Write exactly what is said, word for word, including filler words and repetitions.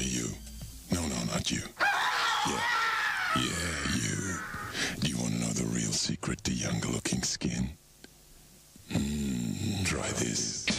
you. No, no, not you. Yeah. Yeah, you. Do you want to know the real secret to young-looking skin? Mm, try this.